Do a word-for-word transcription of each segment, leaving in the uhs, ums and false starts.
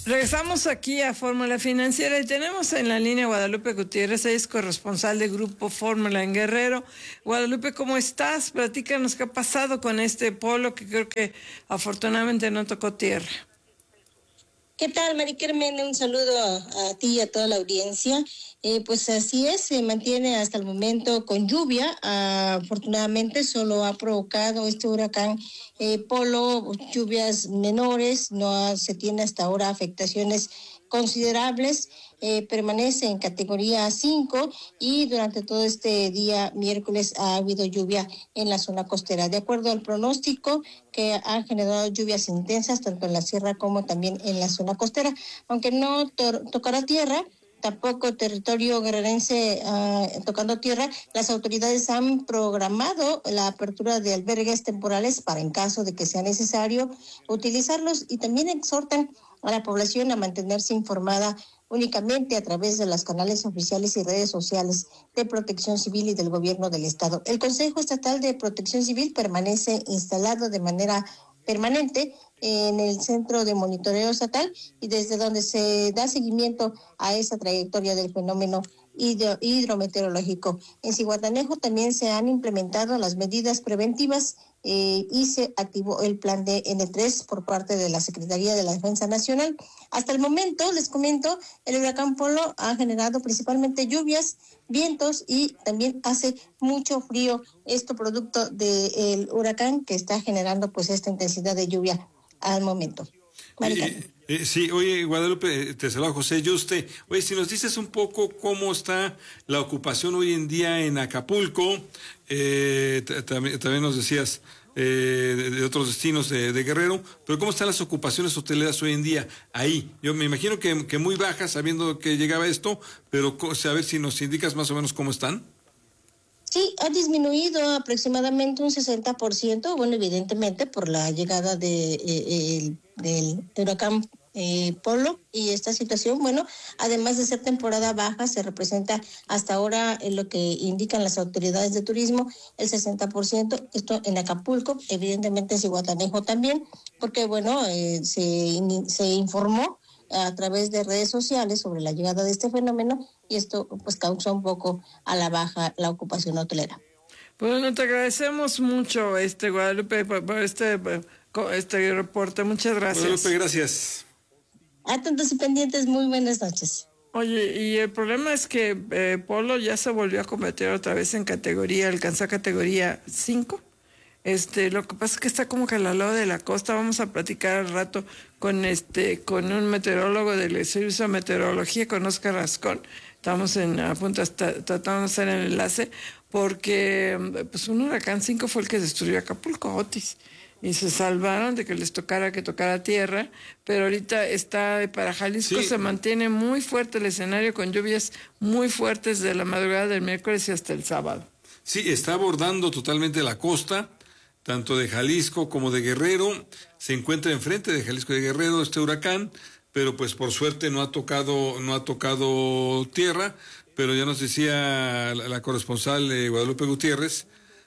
Regresamos aquí a Fórmula Financiera y tenemos en la línea Guadalupe Gutiérrez, ella es corresponsal del Grupo Fórmula en Guerrero. Guadalupe, ¿cómo estás? Platícanos qué ha pasado con este polo que creo que afortunadamente no tocó tierra. ¿Qué tal, Mari Carmen? Un saludo a, a ti y a toda la audiencia. Eh, pues así es, se mantiene hasta el momento con lluvia. Ah, afortunadamente solo ha provocado este huracán eh, Polo lluvias menores, no ha, se tiene hasta ahora afectaciones considerables, eh, permanece en categoría cinco y durante todo este día miércoles ha habido lluvia en la zona costera. De acuerdo al pronóstico que han generado lluvias intensas tanto en la sierra como también en la zona costera, aunque no to- tocará tierra, tampoco territorio guerrerense uh, tocando tierra, las autoridades han programado la apertura de albergues temporales para en caso de que sea necesario utilizarlos y también exhortan a la población a mantenerse informada únicamente a través de los canales oficiales y redes sociales de Protección Civil y del Gobierno del Estado. El Consejo Estatal de Protección Civil permanece instalado de manera permanente en el Centro de Monitoreo Estatal y desde donde se da seguimiento a esa trayectoria del fenómeno hidro, hidrometeorológico. En Zihuatanejo también se han implementado las medidas preventivas eh, y se activó el plan de N tres por parte de la Secretaría de la Defensa Nacional. Hasta el momento, les comento, el huracán Polo ha generado principalmente lluvias, vientos y también hace mucho frío. Esto producto del huracán que está generando pues esta intensidad de lluvia al momento. Eh, eh, sí, oye, Guadalupe, te saluda José Yuste. Oye, si nos dices un poco cómo está la ocupación hoy en día en Acapulco, eh, también, también nos decías eh, de, de otros destinos de, de Guerrero, pero cómo están las ocupaciones hoteleras hoy en día ahí. Yo me imagino que, que muy bajas, sabiendo que llegaba esto, pero a ver si nos indicas más o menos cómo están. Sí, ha disminuido aproximadamente un sesenta por ciento, bueno, evidentemente por la llegada de, eh, el, del huracán eh, Polo y esta situación, bueno, además de ser temporada baja, se representa hasta ahora en lo que indican las autoridades de turismo, el sesenta por ciento, esto en Acapulco, evidentemente en Zihuatanejo también, porque bueno, eh, se, se informó a través de redes sociales sobre la llegada de este fenómeno y esto pues causa un poco a la baja la ocupación hotelera. Bueno, te agradecemos mucho, este Guadalupe, por, por este, por este reporte. Muchas gracias. Guadalupe, gracias. Atentos y pendientes, muy buenas noches. Oye, y el problema es que eh, Polo ya se volvió a convertir otra vez en categoría, alcanzó categoría cinco. Este, lo que pasa es que está como que al lado de la costa. Vamos a platicar al rato con este, con un meteorólogo del Servicio de Meteorología, con Oscar Rascón. Estamos en, a punto, está, tratando de hacer el enlace, porque pues un huracán cinco fue el que destruyó Acapulco, Otis, y se salvaron de que les tocara que tocara tierra, pero ahorita está para Jalisco, sí. Se mantiene muy fuerte el escenario con lluvias muy fuertes de la madrugada del miércoles y hasta el sábado. Sí, está abordando totalmente la costa, tanto de Jalisco como de Guerrero. Se encuentra enfrente de Jalisco y de Guerrero este huracán, pero pues por suerte no ha tocado, no ha tocado tierra, pero ya nos decía la, la corresponsal eh, Guadalupe Gutiérrez,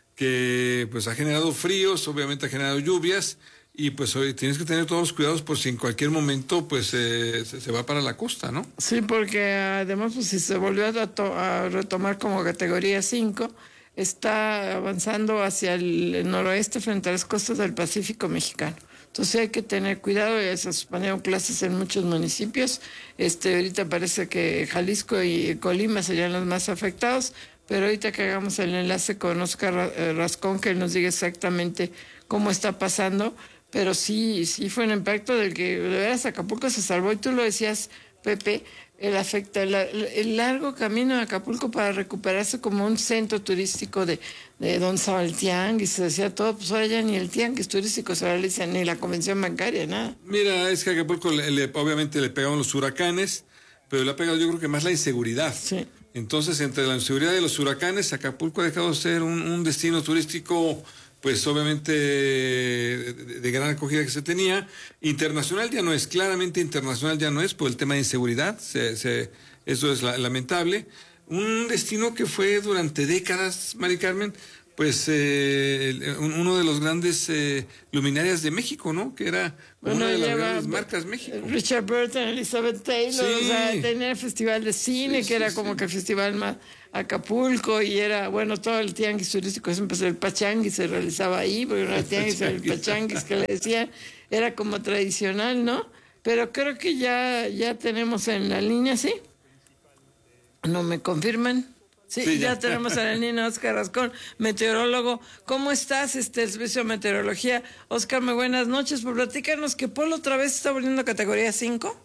que pues ha generado fríos, obviamente ha generado lluvias, y pues hoy tienes que tener todos los cuidados por si en cualquier momento pues eh, se, se va para la costa, ¿no? Sí, porque además pues si se volvió a, to- a retomar como categoría cinco, está avanzando hacia el noroeste frente a las costas del Pacífico mexicano. Entonces hay que tener cuidado, ya se suspendieron clases en muchos municipios. Este, ahorita parece que Jalisco y Colima serían los más afectados, pero ahorita que hagamos el enlace con Oscar Rascón, que nos diga exactamente cómo está pasando, pero sí, sí fue un impacto del que de veras Acapulco se salvó, y tú lo decías, Pepe, el afecta el, el largo camino de Acapulco para recuperarse como un centro turístico de, de donde estaba el tianguis, se decía todo, pues ahora ya ni el tianguis turístico se realiza, ni la convención bancaria, nada. Mira, es que a Acapulco le, le, obviamente le pegaron los huracanes, pero le ha pegado yo creo que más la inseguridad. Sí. Entonces, entre la inseguridad de los huracanes, Acapulco ha dejado de ser un, un destino turístico, pues obviamente de, de, de gran acogida que se tenía. Internacional ya no es, claramente internacional ya no es, por el tema de inseguridad, se, se, eso es la, lamentable. Un destino que fue durante décadas, Mari Carmen, pues eh, uno de los grandes eh, luminarias de México, ¿no? Que era bueno, una de las lleva, grandes marcas México. Richard Burton, Elizabeth Taylor, Sí. o sea, tenía el festival de cine, Sí, que era sí, como sí. que el festival más Acapulco, y era, bueno, todo el tianguis turístico, siempre el pachanguis se realizaba ahí, porque no era tianguis, era el pachanguis que le decían, era como tradicional, ¿no? Pero creo que ya, ya tenemos en la línea, ¿sí? ¿No me confirman? Sí, Sí, ya. ya. tenemos a la línea Oscar Rascón, meteorólogo. ¿Cómo estás, este, el servicio de meteorología? Oscar, muy buenas noches. Pues platícanos que Polo otra vez está volviendo a categoría cinco.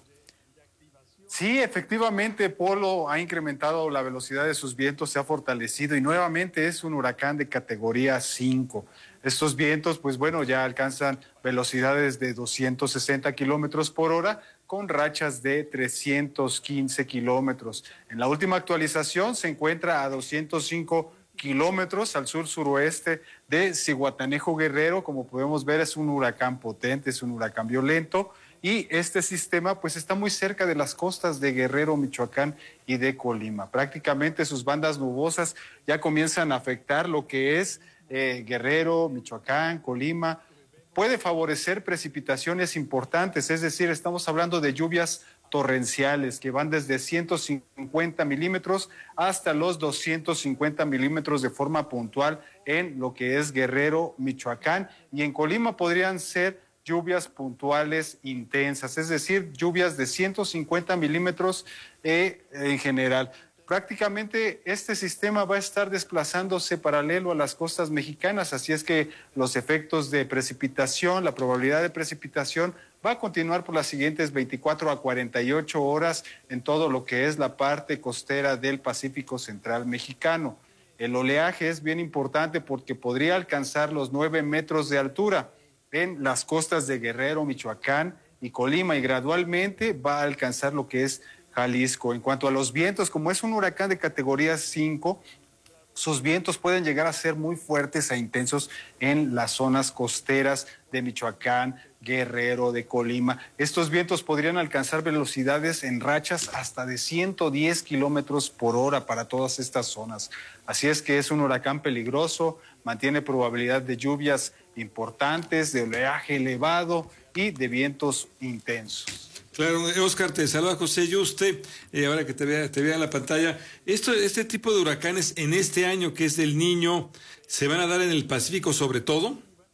Sí, efectivamente, Polo ha incrementado la velocidad de sus vientos, se ha fortalecido y nuevamente es un huracán de categoría cinco. Estos vientos, pues bueno, ya alcanzan velocidades de doscientos sesenta kilómetros por hora con rachas de trescientos quince kilómetros. En la última actualización se encuentra a doscientos cinco kilómetros al sur-suroeste de Zihuatanejo, Guerrero. Como podemos ver, es un huracán potente, es un huracán violento. Y este sistema pues está muy cerca de las costas de Guerrero, Michoacán y de Colima. Prácticamente sus bandas nubosas ya comienzan a afectar lo que es eh, Guerrero, Michoacán, Colima. Puede favorecer precipitaciones importantes, es decir, estamos hablando de lluvias torrenciales que van desde ciento cincuenta milímetros hasta los doscientos cincuenta milímetros de forma puntual en lo que es Guerrero, Michoacán, y en Colima podrían ser lluvias puntuales intensas, es decir, lluvias de ciento cincuenta milímetros eh, en general. Prácticamente este sistema va a estar desplazándose paralelo a las costas mexicanas, así es que los efectos de precipitación, la probabilidad de precipitación va a continuar por las siguientes veinticuatro a cuarenta y ocho horas en todo lo que es la parte costera del Pacífico Central mexicano. El oleaje es bien importante porque podría alcanzar los nueve metros de altura en las costas de Guerrero, Michoacán y Colima, y gradualmente va a alcanzar lo que es Jalisco. En cuanto a los vientos, como es un huracán de categoría cinco, sus vientos pueden llegar a ser muy fuertes e intensos en las zonas costeras de Michoacán, Guerrero, de Colima. Estos vientos podrían alcanzar velocidades en rachas hasta de ciento diez kilómetros por hora para todas estas zonas. Así es que es un huracán peligroso, mantiene probabilidad de lluvias importantes, de oleaje elevado y de vientos intensos. Claro, Oscar, te saluda José Yuste, eh, ahora que te vea, te vea en la pantalla. Esto, este tipo de huracanes en este año, que es del Niño, ¿se van a dar en el Pacífico sobre todo?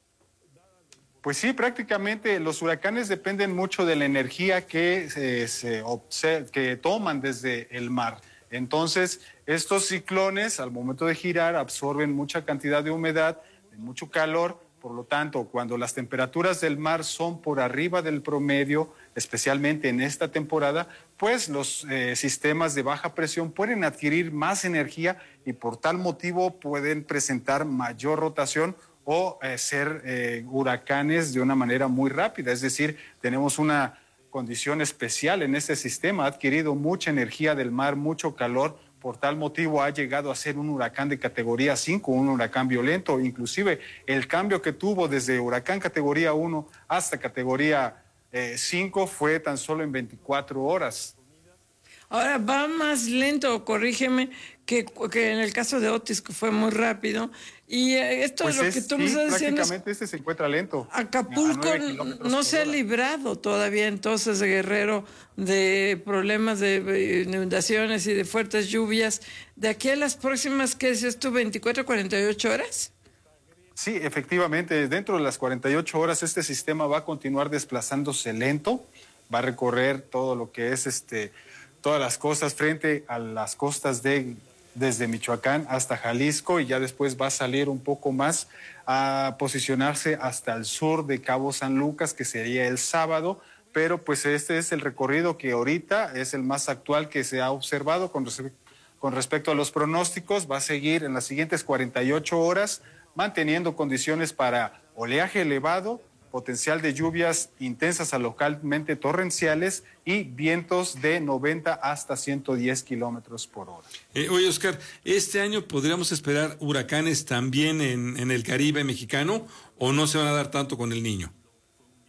Pues sí, prácticamente los huracanes dependen mucho de la energía que, eh, se observa, que toman desde el mar. Entonces, estos ciclones, al momento de girar, absorben mucha cantidad de humedad, de mucho calor. Por lo tanto, cuando las temperaturas del mar son por arriba del promedio, especialmente en esta temporada, pues los eh, sistemas de baja presión pueden adquirir más energía y por tal motivo pueden presentar mayor rotación o eh, ser eh, huracanes de una manera muy rápida. Es decir, tenemos una condición especial en este sistema, ha adquirido mucha energía del mar, mucho calor. Por tal motivo ha llegado a ser un huracán de categoría cinco, un huracán violento. Inclusive el cambio que tuvo desde huracán categoría uno hasta categoría eh, cinco fue tan solo en veinticuatro horas. Ahora va más lento, corrígeme, que, que en el caso de Otis, que fue muy rápido. Y eh, esto Pues es lo es, que tú me sí, estás diciendo. prácticamente este se encuentra lento. Acapulco no se ha librado todavía entonces de Guerrero de problemas de inundaciones y de fuertes lluvias. De aquí a las próximas, ¿qué dices tú? ¿veinticuatro a cuarenta y ocho horas? Sí, efectivamente, dentro de las cuarenta y ocho horas este sistema va a continuar desplazándose lento, va a recorrer todo lo que es este, todas las costas frente a las costas de desde Michoacán hasta Jalisco y ya después va a salir un poco más a posicionarse hasta el sur de Cabo San Lucas, que sería el sábado, pero pues este es el recorrido que ahorita es el más actual que se ha observado con, res con respecto a los pronósticos. Va a seguir en las siguientes cuarenta y ocho horas manteniendo condiciones para oleaje elevado, potencial de lluvias intensas a localmente torrenciales y vientos de noventa hasta ciento diez kilómetros por hora. Eh, oye, Oscar, ¿este año podríamos esperar huracanes también en, en el Caribe mexicano o no se van a dar tanto con el Niño?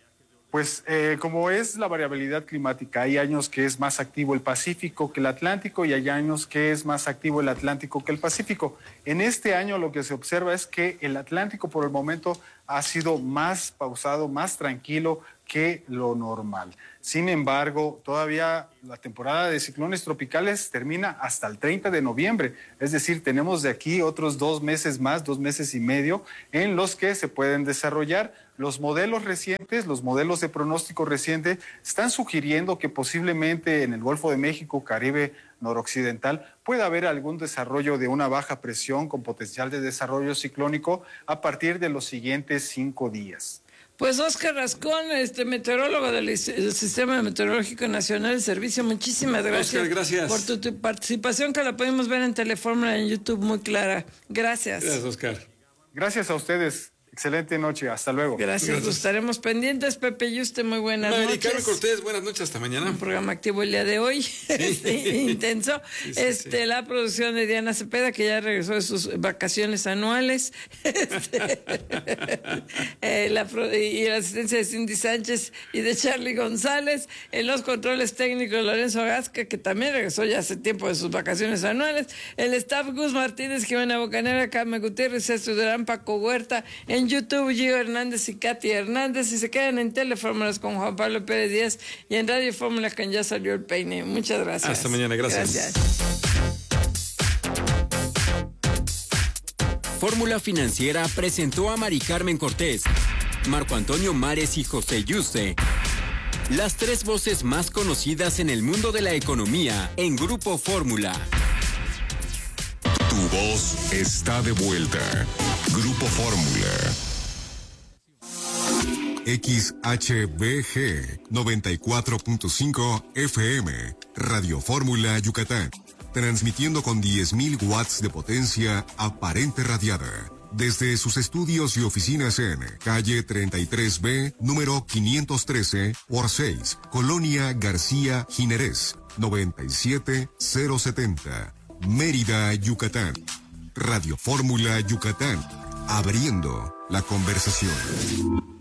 Pues eh, como es la variabilidad climática, hay años que es más activo el Pacífico que el Atlántico y hay años que es más activo el Atlántico que el Pacífico. En este año lo que se observa es que el Atlántico por el momento ha sido más pausado, más tranquilo que lo normal. Sin embargo, todavía la temporada de ciclones tropicales termina hasta el treinta de noviembre. Es decir, tenemos de aquí otros dos meses más, dos meses y medio, en los que se pueden desarrollar. Los modelos recientes, los modelos de pronóstico reciente, están sugiriendo que posiblemente en el Golfo de México, Caribe noroccidental, pueda haber algún desarrollo de una baja presión con potencial de desarrollo ciclónico a partir de los siguientes cinco días. Pues Óscar Rascón, este meteorólogo del, del Sistema Meteorológico Nacional del Servicio, muchísimas gracias, Óscar, gracias por tu, tu participación, que la pudimos ver en Telefórmula en YouTube muy clara. Gracias. Gracias, Óscar. Gracias a ustedes. Excelente noche. Hasta luego. Gracias. Gracias. Estaremos pendientes. Pepe Yuste, muy buenas Mari noches. Carmen Cortés, buenas noches. Hasta mañana. Un programa activo el día de hoy. Sí. Este, intenso. Sí, sí, este, sí. La producción de Diana Cepeda, que ya regresó de sus vacaciones anuales. Este, eh, la, y la asistencia de Cindy Sánchez y de Charlie González. En los controles técnicos, Lorenzo Gasca, que también regresó ya hace tiempo de sus vacaciones anuales. El staff, Gus Martínez, Jimena Bocanera, Carmen Gutiérrez, César Durán, Paco Huerta. En YouTube, Gio Hernández y Katy Hernández, y se quedan en Telefórmulas con Juan Pablo Pérez Díaz y en Radio Fórmula, que ya salió el peine. Muchas gracias. Hasta mañana, gracias. Gracias. Fórmula Financiera presentó a Mari Carmen Cortés, Marco Antonio Mares y José Yuste, las tres voces más conocidas en el mundo de la economía en Grupo Fórmula. Tu voz está de vuelta. Grupo Fórmula. X H B G noventa y cuatro punto cinco F M, Radio Fórmula Yucatán, transmitiendo con diez mil watts de potencia aparente radiada, desde sus estudios y oficinas en calle treinta y tres B, número quinientos trece por seis, Colonia García Jiménez, noventa y siete mil setenta, Mérida, Yucatán. Radio Fórmula Yucatán, abriendo la conversación.